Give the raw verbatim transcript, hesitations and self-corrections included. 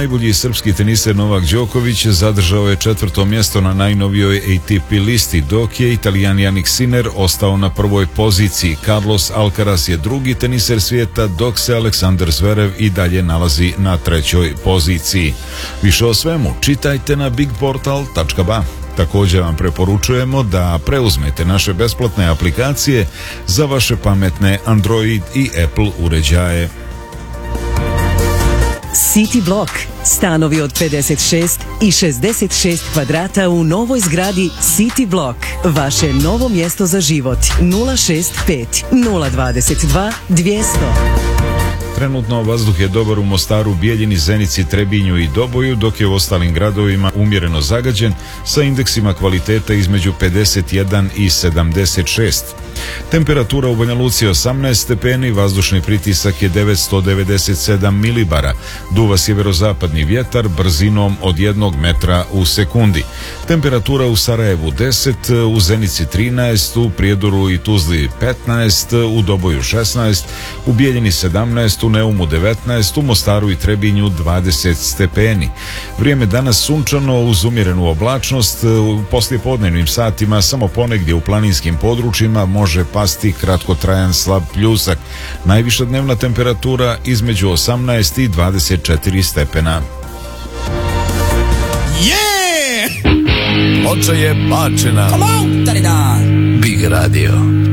Najbolji srpski teniser Novak Đoković zadržao je četvrto mjesto na najnovijoj A T P listi, dok je Italijan Jannik Sinner ostao na prvoj poziciji. Carlos Alcaraz je drugi teniser svijeta, dok se Aleksandar Zverev i dalje nalazi na trećoj poziciji. Više o svemu čitajte na big portal tačka ba. Također vam preporučujemo da preuzmete naše besplatne aplikacije za vaše pametne Android i Apple uređaje. City Block. Stanovi od pedeset šest i šezdeset šest kvadrata u novoj zgradi City Block. Vaše novo mjesto za život. nula šest pet nula dvadeset dva dvjesto. Trenutno vazduh je dobar u Mostaru, Bijeljini, Zenici, Trebinju i Doboju, dok je u ostalim gradovima umjereno zagađen sa indeksima kvalitete između pedeset jedan i sedamdeset šest. Temperatura u Banja Luci osamnaest stepeni, vazdušni pritisak je devetsto devedeset sedam milibara, duva sjeverozapadni vjetar brzinom od jednog metra u sekundi. Temperatura u Sarajevu deset, u Zenici trinaest, u Prijedoru i Tuzli petnaest, u Doboju šesnaest, u Bijeljini sedamnaest, u Neumu devetnaest, u Mostaru i Trebinju dvadeset stepeni. Vrijeme danas sunčano uz umjerenu oblačnost, u poslijepodnevnim satima samo ponegdje u planinskim područjima može pasti kratkotrajan slab pljusak. Najviša dnevna temperatura između osamnaest i dvadeset četiri stepena. Yeah! Ploča je bačena. Come on, Big Radio.